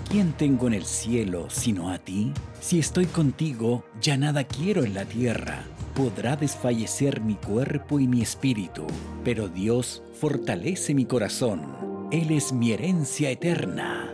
quién tengo en el cielo sino a ti? Si estoy contigo, ya nada quiero en la tierra. Podrá desfallecer mi cuerpo y mi espíritu, pero Dios fortalece mi corazón. Él es mi herencia eterna.